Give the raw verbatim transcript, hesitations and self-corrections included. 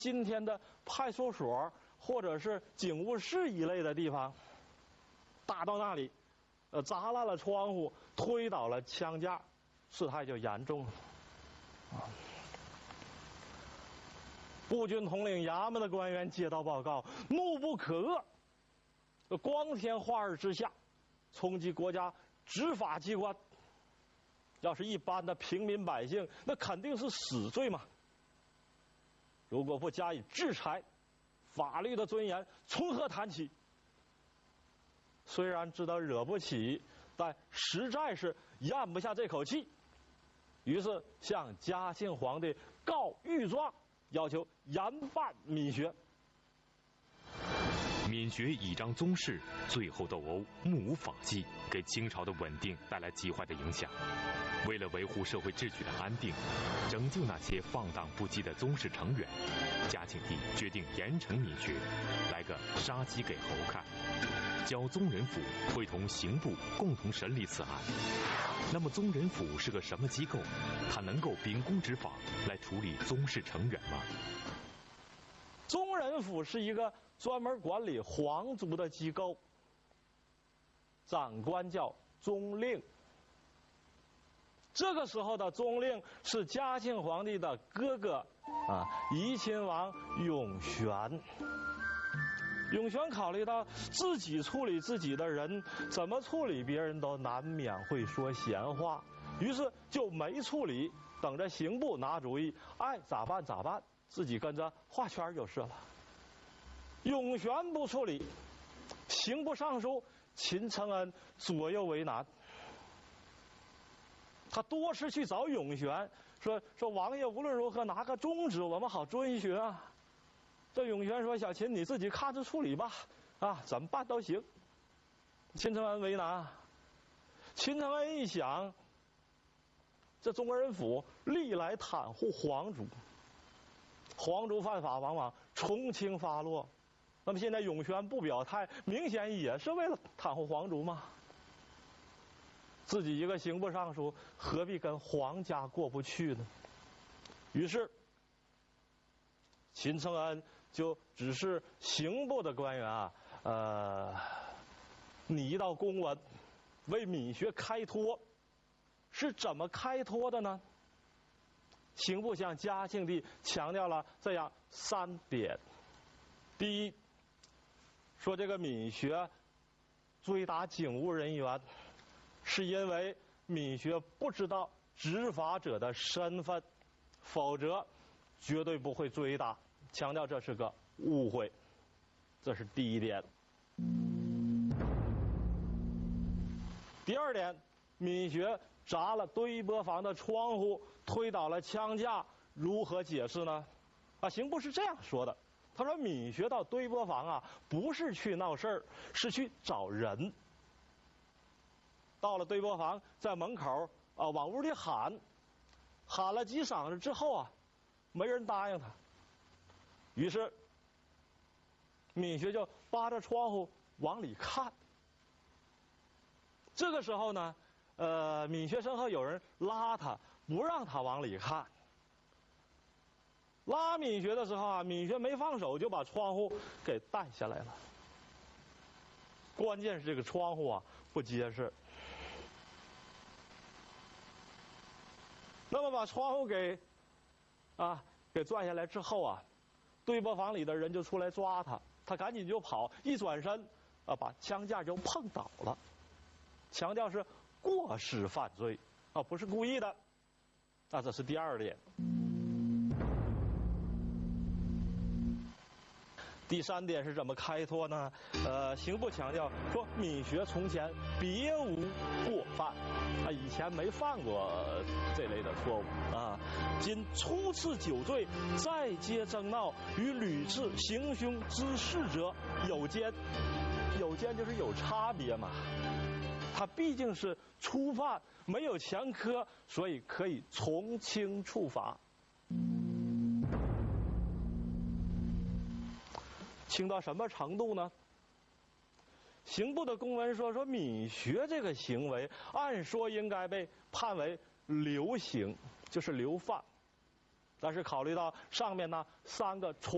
今天的派出所或者是警务室一类的地方，打到那里，呃，砸烂了窗户，推倒了枪架，事态就严重了。啊！步军统领衙门的官员接到报告，怒不可遏，光天化日之下冲击国家执法机关，要是一般的平民百姓，那肯定是死罪嘛。如果不加以制裁，法律的尊严从何谈起？虽然知道惹不起，但实在是咽不下这口气，于是向嘉庆皇帝告御状，要求严办闽学。 闽学倚仗宗室，最后斗殴，目无法纪，给清朝的稳定带来极坏的影响。为了维护社会秩序的安定，拯救那些放荡不羁的宗室成员，嘉庆帝决定严惩闽学，来个杀鸡给猴看，交宗人府会同刑部共同审理此案。那么宗人府是个什么机构？它能够秉公执法来处理宗室成员吗？ 宗人府是一个专门管理皇族的机构，长官叫宗令。这个时候的宗令是嘉庆皇帝的哥哥啊，怡亲王永璇。永璇考虑到自己处理自己的人，怎么处理别人都难免会说闲话，于是就没处理，等着刑部拿主意，爱咋办咋办，自己跟着画圈就是了。永璇不处理，刑部尚书秦承恩左右为难。他多次去找永璇，说说王爷无论如何拿个宗旨，我们好遵循啊。这永璇说：“小秦你自己看着处理吧，啊，怎么办都行。”秦承恩为难。秦承恩一想，这宗人府历来袒护皇族，皇族犯法往往从轻发落，那么现在永璇不表态，明显也是为了袒护皇族嘛。自己一个刑部尚书，何必跟皇家过不去呢？于是秦承恩就指示刑部的官员啊，呃，拟一道公文，为闽学开脱。是怎么开脱的呢？刑部向嘉庆帝强调了这样三点：第一，说这个闽学追打警务人员，是因为闽学不知道执法者的身份，否则绝对不会追打，强调这是个误会，这是第一点。第二点，闽学砸了堆波房的窗户，推倒了枪架，如何解释呢？啊，刑部是这样说的，他说闽学到堆波房啊，不是去闹事儿，是去找人。到了堆波房，在门口啊往屋里喊，喊了几嗓子之后啊，没人答应他，于是闽学就扒着窗户往里看。这个时候呢，呃，闽学身后有人拉他，不让他往里看。拉闽学的时候啊，闽学没放手，就把窗户给带下来了。关键是这个窗户啊不结实。那么把窗户给啊给拽下来之后啊，堆波房里的人就出来抓他，他赶紧就跑，一转身啊把枪架就碰倒了。强调是过失犯罪啊，不是故意的。那这是第二点。第三点是怎么开脱呢？呃，刑部强调说，闽学从前别无过犯啊，以前没犯过这类的错误啊，今初次酒醉，再接争闹，与屡次行凶之事者有间，有间就是有差别嘛。他毕竟是初犯，没有前科，所以可以从轻处罚。轻到什么程度呢？刑部的公文说，说闽学这个行为，按说应该被判为流刑，就是流犯。但是考虑到上面呢三个从